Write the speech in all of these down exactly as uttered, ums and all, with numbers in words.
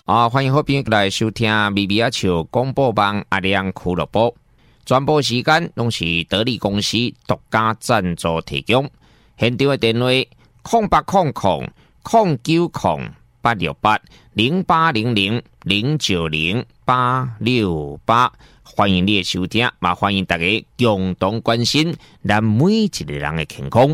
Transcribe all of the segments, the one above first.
啊，欢迎好朋友来收听咪咪啊笑广播网阿亮俱乐部，全部时间拢是得力公司独家赞助提供。现场的电话空八空空空九空八六八零八零零零九零八六八，欢迎你的收听，嘛欢迎大家共同关心咱每一个人的健康。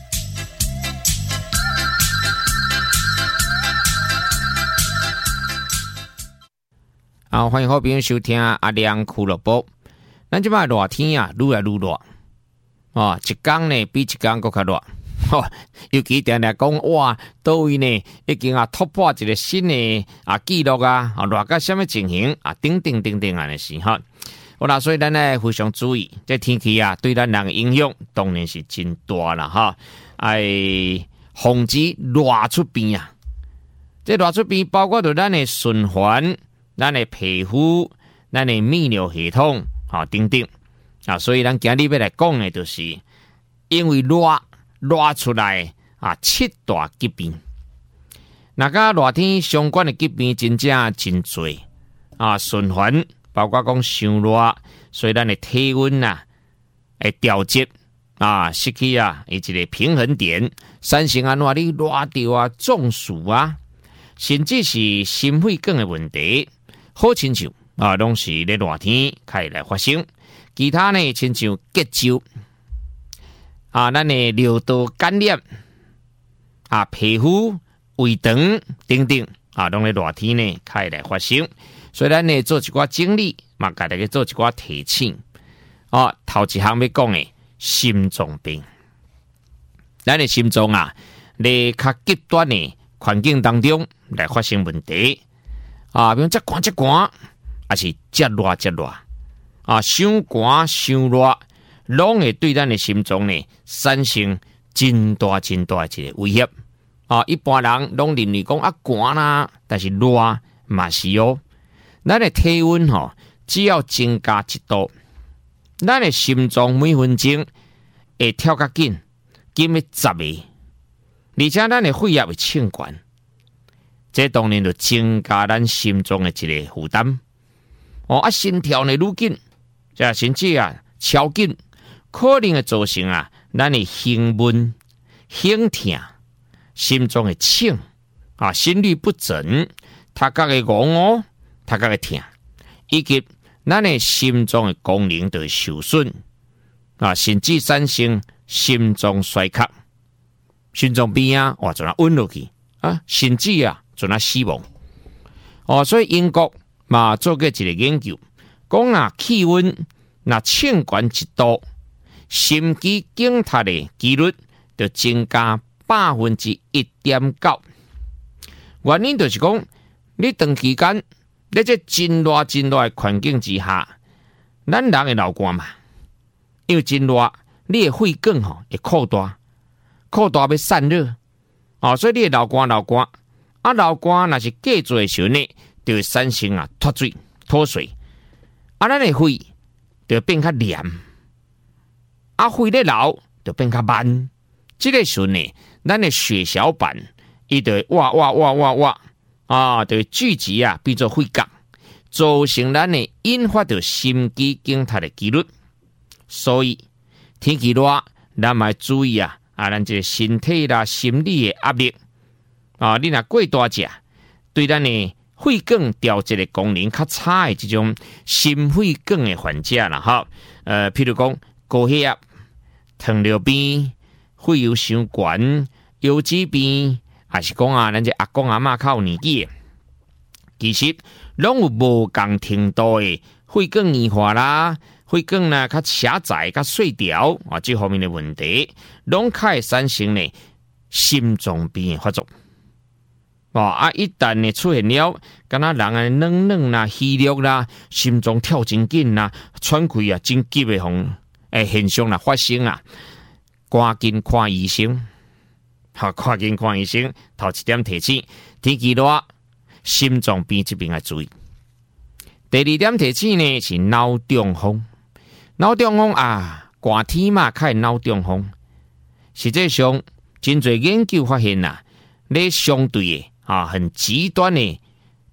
啊，欢迎好朋友收听阿亮俱乐部。咱即摆热天啊，愈来愈热，哦，一天呢比一天更较热。哦，尤其定定讲哇，倒位呢已经啊突破一个新的啊纪录啊，啊热到什么情形啊？等等等等安尼是哈。好啦，所以咱呢非常注意，这天气啊对咱人的影响当然是真大啦哈。哎，防止热出病啊，这热出病包括着咱的循环。咱的皮肤、咱的泌尿系统啊等等啊，所以咱今日要来讲的，就是因为热热出来啊七大疾病。那个热天相关的疾病真正真多啊，循环包括讲伤热，所以咱的体温啊会调节啊，失去啊一个平衡点，产生安怎你热到啊中暑啊，甚至是心血管的问题。好亲像啊，拢是咧热天开始来发生。其他呢，亲像结焦啊，咱的尿道感染啊，皮肤胃肠等等啊，拢咧热天呢开始来发生。所以咱呢做一寡整理，嘛，甲大家做一寡提醒。哦，头一项要讲的心脏病，咱的心脏啊，咧较极端的环境当中来发生问题。啊，比如这寒这寒，还是这热这热啊，伤寒伤热，拢会对咱的心脏呢产生真大真大的一个威胁啊！一般人拢认为讲啊寒啦，但是热嘛是哦。咱的体温吼、哦，只要增加一度，咱的心脏每分钟会跳较紧，紧要十个，而且咱的血压会升悬。这当然就增加咱心脏的一个负担，哦啊，心跳呢愈紧，这甚至啊超紧，可能会造成啊咱的胸闷、胸痛、心脏的痛啊，心律不整、头壳的戆哦、头壳的痛，以及咱的心脏的功能就会受损啊，甚至产生心脏衰竭、心脏病啊，哇，就那稳落去啊，甚至啊。就那死亡哦，所以英国嘛做过一个研究，讲啊气温那升悬一度，心肌梗塞的几率就增加百分之一点九。原因就是讲，你长期间在这真热真热的环境之下，咱人会流汗嘛，因为真热，你的血管吼会扩大，扩大要散热哦，所以你会流汗流汗。啊，流汗若是过做的时候呢，就会产生啊脱水、脱水。啊，咱的肺就变较黏，啊，肺咧流就变较慢。这个时候呢，咱的血小板伊就会哇哇哇哇哇啊，就会聚集啊，变做血管，造成咱的引发到心肌梗塞的几率。所以天气热，咱嘛要注意啊，啊，咱这个身体啦、心理的压力。啊，你若过大只，对咱的血管调节的功能较差的这种心血管的患者啦，哈，呃，譬如讲高血压、糖尿病、血油伤悬、腰子病，还是讲啊，咱这阿公阿嬷较有年纪的，其实拢有无同程度的血管硬化啦，血管呢较狭窄、较碎条啊，这方面的问题，拢较会产生呢心脏病的发作。哦啊！一旦呢出现了，敢若人啊冷冷啦、虚弱啦、心脏跳真紧啦、喘气啊真急的风诶现象啦发生啊，赶紧看医生。好，赶紧看医生。头一点提醒：天气热，心脏病这边要注意。第二点提醒呢是脑中风。脑中风啊，寒天嘛，较会脑中风。实际上，真侪研究发现啊，咧相对的。啊，很极端的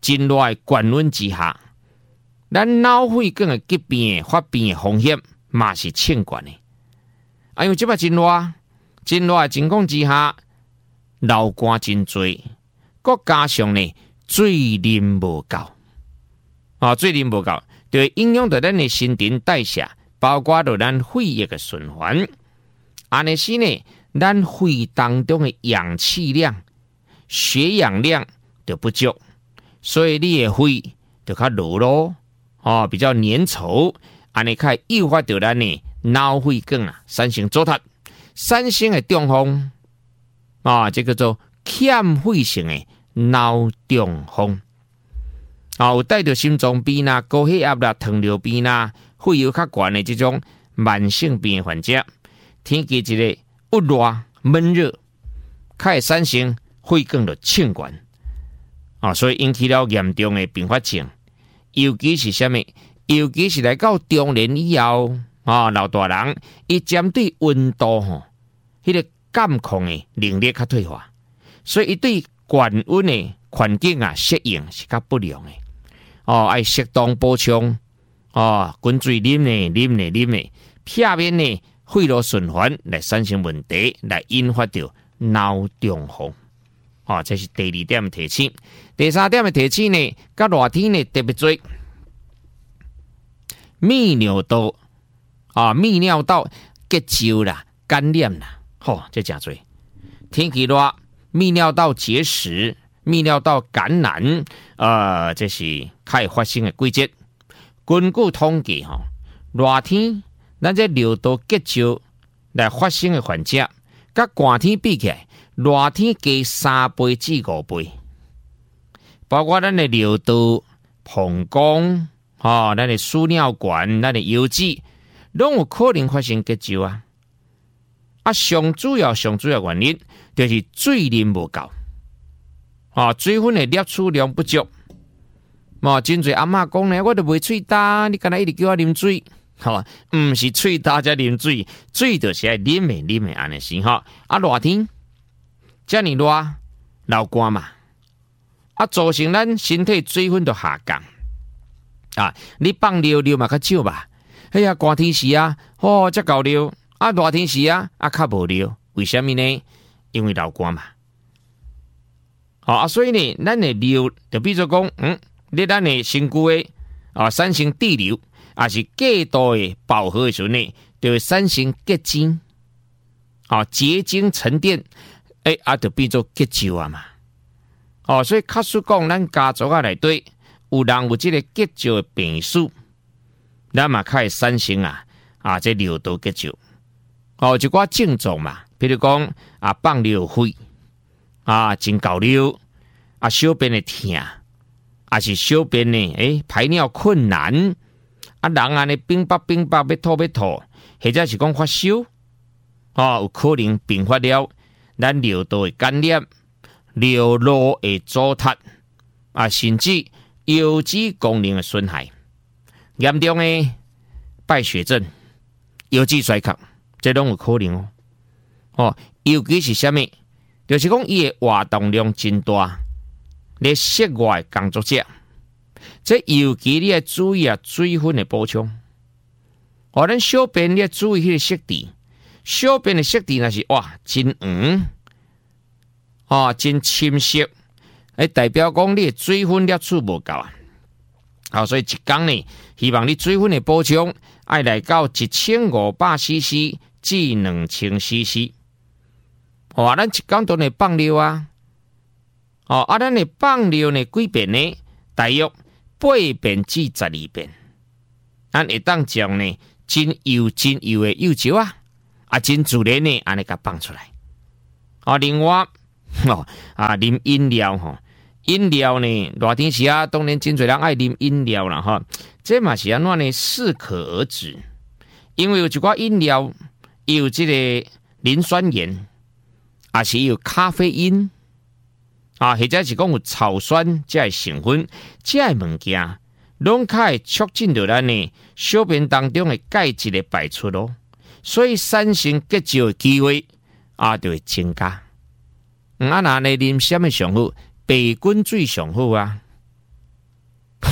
真热的高温之下，咱脑血管的疾病发病的风险嘛是千高的。啊，因为即摆真热，真热的情况之下，流汗真多，搁加上呢水啉无够，啊，水啉无够，就会影响到咱的新陈代谢，包括到咱血液的循环。安尼时呢，咱肺当中的氧气量、血氧量就不足，所以你的肺就较弱咯，哦，比较粘稠，安尼较诱发到咱的脑血管啊产生阻塞，产生的中风啊，这叫做欠肺性的脑中风。啊，有带着心脏病啦、高血压啦、糖尿病啦、血压较悬的这种慢性病的患者，天气一个恶热闷热，较会产生血管就痉挛啊，所以引起了严重的并发症。尤其是什么？尤其是来到中年以后啊，老大人伊针对温度吼，迄、那个感控的能力较退化，所以伊对高温的环境啊适应是较不良的。哦，爱适当补充哦，滚水啉呢，啉呢，啉呢，片面呢，血路循环来产生问题，来引发到脑中风。哦，这是第二点的提醒。第三点的提醒呢，甲热天呢特别多，泌尿道啊，泌尿道结石啦、感染啦，吼、哦，这真多。天气热，泌尿道结石。泌尿道感染，呃，这是较会发生的季节。根据统计，吼，热天咱这尿道结石来发生的患者，甲寒天比起来，热天加三倍至五倍。包括咱的尿道、膀胱，吼、哦，咱的输尿管、咱的腰子，拢有可能发生结石啊。啊，上主要、上主要原因就是水啉无够。啊，水分的摄取量不足，嘛，真侪阿嬷讲呢，我都袂喙焦，你干那一直叫我啉水，哈，唔是喙焦才啉水，水就是爱啉的啉的安尼是哈。啊，热天遮尔热，流汗嘛，啊，造成咱身体水分就下降。啊，你放尿尿嘛较少吧？哎呀，寒天时啊，哦，才够尿；啊，热天时啊，啊，较无尿。为什么呢？因为流汗嘛。好啊，所以呢，咱的尿就比如讲，嗯，你咱的身躯的啊产生滴流，也是过度的饱和的时候呢，就会产生结晶，啊，结晶沉淀，诶、欸，啊，就变做结石啊嘛。哦，所以假使讲咱家族啊内底有人有这个结石的病史，咱嘛开始产生啊啊这尿道结石。哦，一寡症状嘛，比如讲啊放尿血。啊，真够尿，啊，小便的痛，啊是小便呢，诶、欸，排尿困难，啊，人安尼冰巴冰巴要吐要吐，或者是讲发烧，啊，有可能并发了咱尿道的感染、尿路的阻塞，啊，甚至腰子功能的损害，严重的败血症、腰子衰竭，这拢有可能哦。哦，尤其是什么？就是讲，伊的活动量真大，咧室外工作者，这尤其你要注意啊，水分的补充。哦，咱小便你要注意迄个色地，小便的色地那是哇真黄，哦真深色，诶代表讲你的水分摄取无够啊。好，所以一天呢，希望你水分的补充爱来到一千五百 C C 至两千 C C。哦，咱一天都会放尿啊！哦，啊，咱会放尿呢几遍呢？大约八遍至十二遍。咱会当将呢真幼真幼的幼球啊，啊真自然呢安尼甲放出来。哦，另外哦啊，啉饮料吼，饮料呢热天时啊，当然真侪人爱啉饮料啦哈。这嘛是安怎呢？适可而止，因为有一寡饮料有这个磷酸盐。也是有咖啡因啊，或者是讲有草酸这些成分，这些物件拢可以促进到咱呢小便当中的钙质的排出咯，所以产生结石的机会啊就会增加。嗯，啊，那你啉什么上好？白滚水上好啊！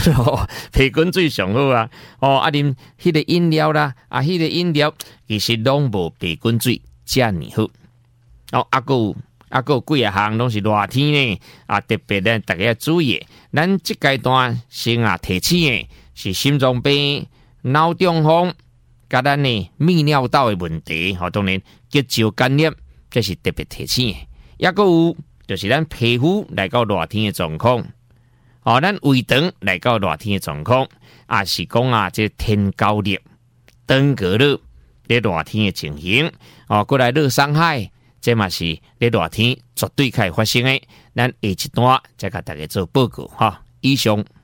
培根水上好啊！哦，啊啉迄个饮料啦，啊迄、那个饮料其实拢无培根水遮尔好。哦，啊个有啊个有几啊项拢是热天呢，啊特别咧大家要注意，咱即阶段先啊提醒的是心脏病、脑中风，甲咱呢泌尿道的问题，吼、哦、当然结石感染，这是特别提醒的。也个有就是咱皮肤来到热天的状况。哦，咱胃肠来到热天的状况，也是讲啊，这天高热、登革热在热天的情形，哦，过来热伤害，这嘛是在热天绝对可以发生的。咱下一段再甲大家做报告哈。以上。